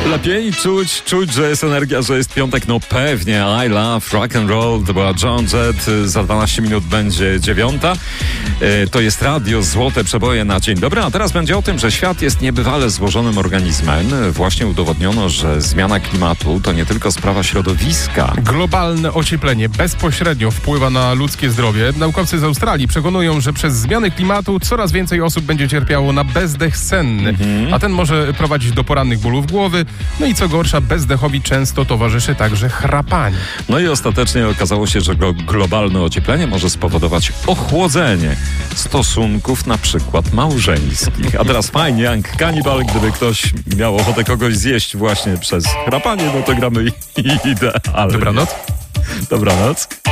Lepiej czuć, że jest energia, że jest piątek. No pewnie, I Love Rock and Roll, to była Joan Jett, za 12 minut będzie 9. To jest radio, złote przeboje na dzień dobry. A teraz będzie o tym, że świat jest niebywale złożonym organizmem. Właśnie udowodniono, że zmiana klimatu to nie tylko sprawa środowiska. Globalne ocieplenie bezpośrednio wpływa na ludzkie zdrowie. Naukowcy z Australii przekonują, że przez zmiany klimatu coraz więcej osób będzie cierpiało na bezdech senny. A ten może prowadzić do porannych bólów głowy. No i co gorsza, bezdechowi często towarzyszy także chrapanie. No i ostatecznie okazało się, że globalne ocieplenie może spowodować ochłodzenie stosunków na przykład małżeńskich. A teraz fajnie, jak kanibal, gdyby ktoś miał ochotę kogoś zjeść właśnie przez chrapanie, no to gramy idealnie. Dobranoc. Dobranoc.